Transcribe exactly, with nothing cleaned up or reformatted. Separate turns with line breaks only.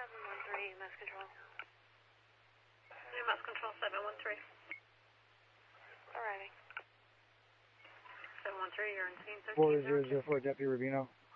seven one three, mass control.
New mass control seven one three.
Arriving.
seven one three, you're in scene
four zero zero four, Deputy Rubino.